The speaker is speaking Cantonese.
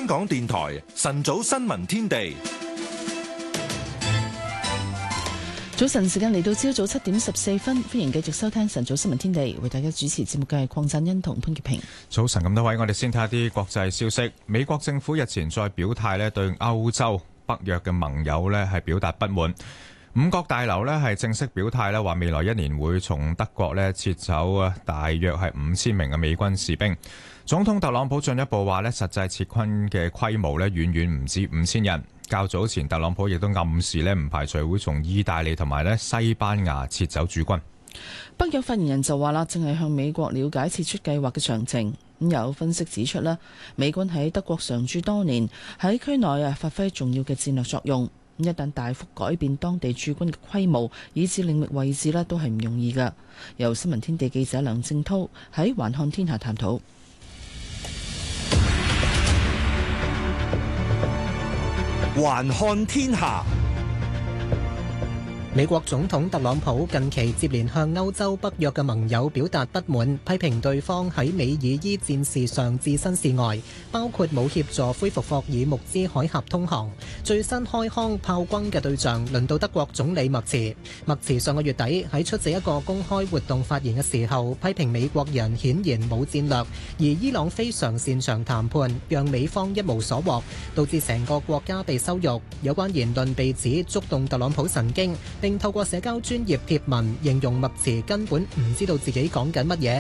香港電台晨早新聞天地。 早晨時間嚟到朝早7:14，歡迎繼續收聽晨早新聞天地，為大家主持節目嘅係鄺振欣同潘潔平。 早晨咁多位，我哋先睇下啲國際消息。美國政府日前再表態咧，對歐洲北約嘅盟友咧係表達不滿。五角大樓咧係正式表態咧，話未來1年會從德國咧撤走大約係5000名嘅美軍士兵。總統特朗普進一步話咧，實際撤軍嘅規模咧遠遠唔止5000人。較早前特朗普亦都暗示咧，唔排除會從意大利同埋咧西班牙撤走駐軍。 北約發言人就話啦，正係向美國了解撤出計劃嘅詳情。咁有分析指出咧，美軍喺德國常駐多年，喺區內發揮重要嘅戰略作用。一旦大幅改變當地駐軍嘅規模，以至領域位置咧，都係唔容易㗎。由新聞天地記者梁正濤喺環看天下探討。 環看天下。美國總統特朗普近期接連向歐洲北約嘅盟友表達不滿，批評對方喺美爾伊戰事上置身事外，包括冇協助恢復霍爾木茲海峽通航。最新開腔炮轟嘅對象輪到德國總理默茨。默茨上個月底喺出席一個公開活動發言嘅時候，批評美國人顯然冇戰略，而伊朗非常擅長談判，讓美方一無所獲，導致成個國家被羞辱。有關言論被指觸動特朗普神經，並透過社交專頁貼文形容默茨根本唔知道自己講緊乜嘢。